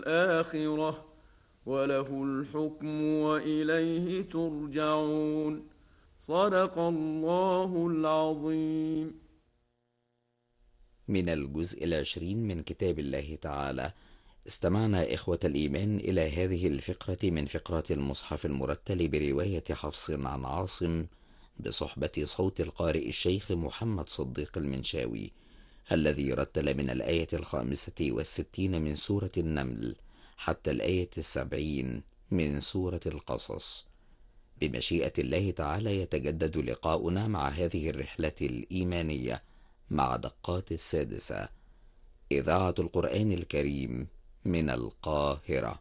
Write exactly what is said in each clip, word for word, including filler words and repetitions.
الآخرة وله الحكم وإليه ترجعون. صدق الله العظيم. من الجزء العشرين من كتاب الله تعالى. استمعنا إخوة الإيمان إلى هذه الفقرة من فقرات المصحف المرتل برواية حفص عن عاصم بصحبة صوت القارئ الشيخ محمد صديق المنشاوي، الذي رتل من الآية الخامسة والستين من سورة النمل حتى الآية السبعين من سورة القصص. بمشيئة الله تعالى يتجدد لقاؤنا مع هذه الرحلة الإيمانية مع دقات السادسة، إذاعة القرآن الكريم من القاهرة.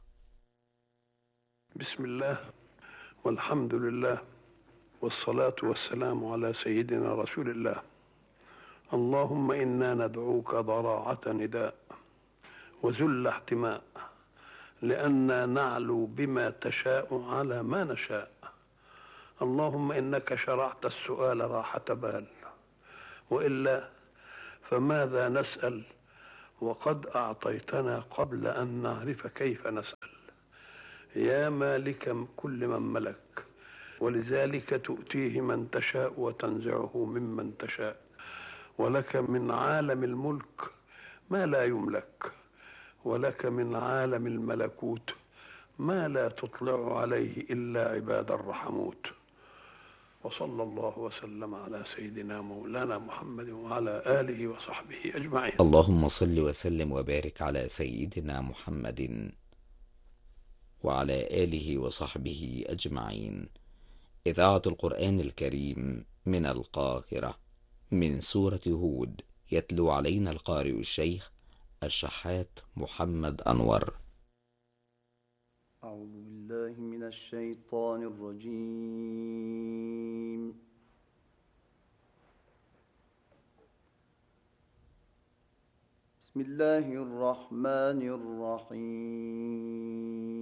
بسم الله والحمد لله والصلاة والسلام على سيدنا رسول الله. اللهم إنا ندعوك ضراعة نداء وذل احتماء، لأننا نعلو بما تشاء على ما نشاء. اللهم إنك شرعت السؤال راحة بال، وإلا فماذا نسأل وقد أعطيتنا قبل أن نعرف كيف نسأل. يا مالك كل من ملك، ولذلك تؤتيه من تشاء وتنزعه ممن تشاء، ولك من عالم الملك ما لا يملك، ولك من عالم الملكوت ما لا تطلع عليه إلا عباد الرحموت. وصلى الله وسلم على سيدنا مولانا محمد وعلى آله وصحبه أجمعين. اللهم صل وسلم وبارك على سيدنا محمد وعلى آله وصحبه أجمعين. إذاعة القرآن الكريم من القاهرة، من سورة هود، يتلو علينا القارئ الشيخ الشحات محمد أنور. أعوذ بالله من الشيطان الرجيم. بسم الله الرحمن الرحيم.